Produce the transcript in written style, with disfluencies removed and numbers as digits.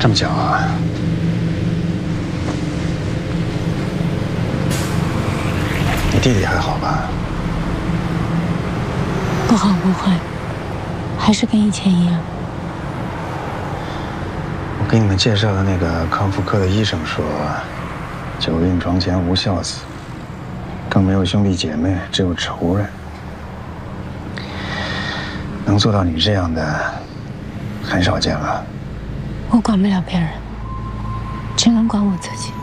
这么巧啊！你弟弟还好吧？ 不好不坏，还是跟以前一样。 我给你们介绍的那个康复科的医生说，久病床前无孝子，更没有兄弟姐妹，只有仇人。能做到你这样的，很少见了。 我管不了别人，只能管我自己。